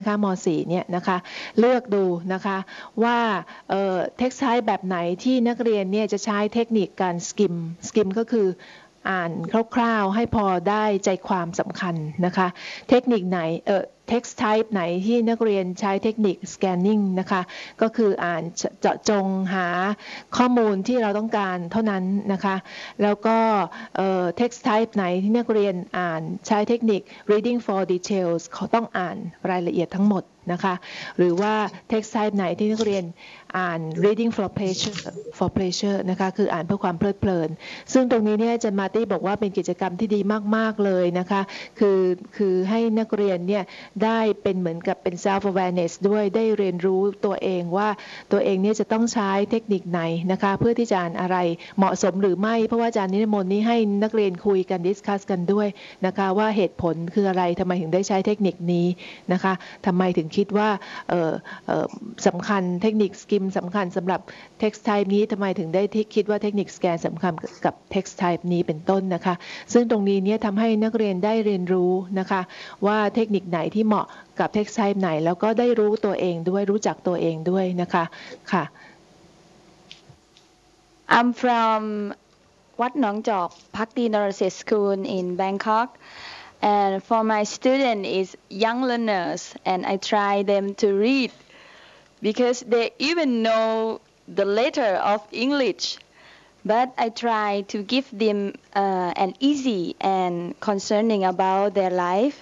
นะคะม.4 เนี่ยนะคะเลือกดูนะคะว่าtext type แบบไหนที่นักเรียนเนี่ยจะใช้เทคนิคการskim ก็คืออ่านคร่าวๆให้พอได้ใจความสำคัญนะคะเทคนิคไหนtext type ไหนที่นักเรียนใช้เทคนิค scanning นะคะก็คืออ่านเจาะจงหาข้อมูลที่เราต้องการเท่านั้นนะคะแล้วก็text type ไหนที่นักเรียนอ่านใช้เทคนิค reading for details เขาต้องอ่านรายละเอียดทั้งหมดนะคะหรือว่า text type ไหนที่นักเรียนอ่าน reading for pleasure นะคะคืออ่านเพื่อความเพลิดเพลินซึ่งตรงนี้เนี่ยอาจารย์มาร์ตี้บอกว่าเป็นกิจกรรมที่ดีมากๆเลยนะคะคือให้นักเรียนเนี่ยได้เป็นเหมือนกับเป็น self awareness ด้วยได้เรียนรู้ตัวเองว่าตัวเองเนี่ยจะต้องใช้เทคนิคไหนนะคะเพื่อที่จะอ่านอะไรเหมาะสมหรือไม่เพราะว่าอาจารย์นิมนต์นี้ให้นักเรียนคุยกัน discuss กันด้วยนะคะว่าเหตุผลคืออะไรทำไมถึงได้ใช้เทคนิคนี้นะคะทำไมถึงคิดว่าสำคัญเทคนิค skim สำคัญสำหรับ text type นี้ทำไมถึงได้คิดว่าเทคนิค scan สำคัญกับ text type นี้เป็นต้นนะคะซึ่งตรงนี้เนี่ยทำให้นักเรียนได้เรียนรู้นะคะว่าเทคนิคไหนที่เหมาะกับ text type ไหนแล้วก็ได้รู้ตัวเองด้วยรู้จักตัวเองด้วยนะคะค่ะ I'm from Wat Nong Jok Phakdi Narasit School in Bangkok, and for my student is young learners, and I try them to read because they even know the letter of English. But I try to give them an easy and concerning about their life.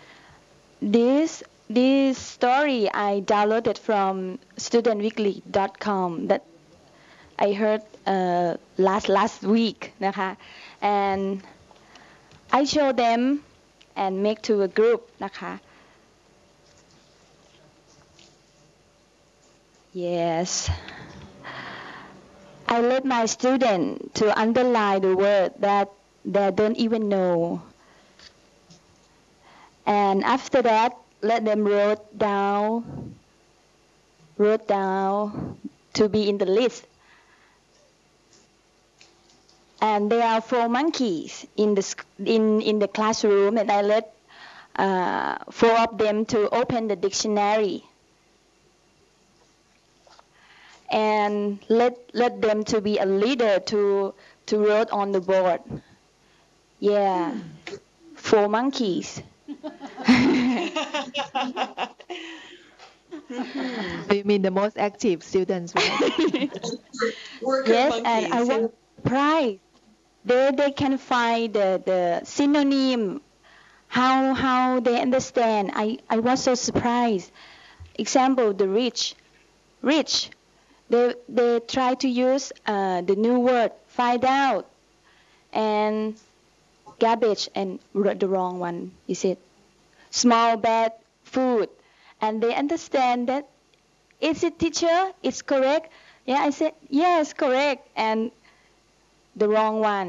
This story I downloaded from studentweekly.com that I heard last week นะคะ and I show them and make to a group นะคะ yes I let my student to underline the word that they don't even know, and after that let them wrote down to be in the list. And there are 4 monkeys in the classroom, and I let 4 of them to open the dictionary and let them to be a leader to write on the board. Yeah, 4 monkeys. You mean the most active students, right? Yes, monkeys. And I was surprised. They can find the synonym, how they understand. I was so surprised. Example, the rich. They try to use the new word, find out, and garbage, and the wrong one is it? Small bad food, and they understand that. Is it, teacher? It's correct. Yeah, I said yes, correct, and the wrong one.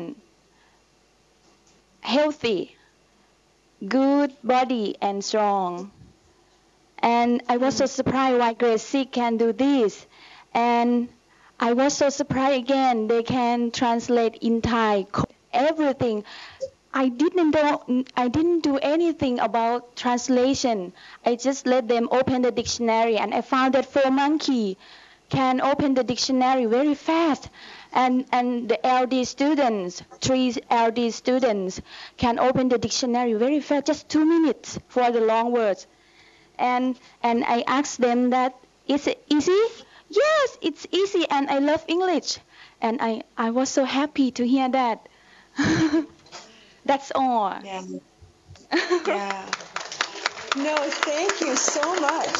Healthy, good body and strong. And I was so surprised why grade 6 can do this. And I was so surprised again they can translate in Thai everything. I didn't do anything about translation. I just let them open the dictionary, and I found that 4 monkey can open the dictionary very fast. And the LD students, 3 LD students can open the dictionary very fast, just 2 minutes for the long words. And I asked them that, is it easy? Yes, it's easy, and I love English. And I was so happy to hear that. That's all. Yeah. Yeah. No, thank you so much.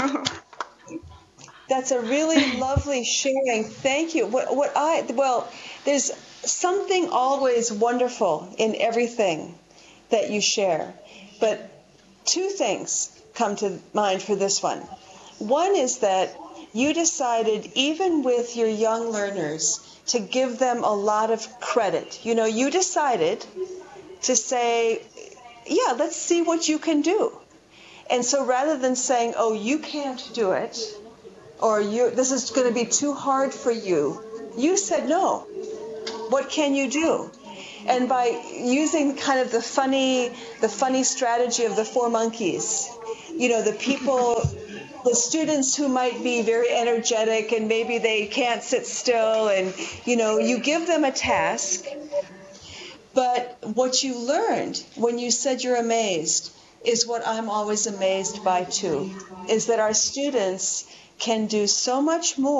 That's a really lovely sharing. Thank you. Well, there's something always wonderful in everything that you share. But 2 things come to mind for this one. One is that you decided, even with your young learners, to give them a lot of credit. You decided to say, yeah, let's see what you can do. And so rather than saying, oh, you can't do it, or this is going to be too hard for you, you said, no, what can you do? And by using kind of the funny strategy of the 4 monkeys, the people, the students who might be very energetic and maybe they can't sit still, and you give them a task. But what you learned when you said you're amazed is what I'm always amazed by too, is that our students can do so much more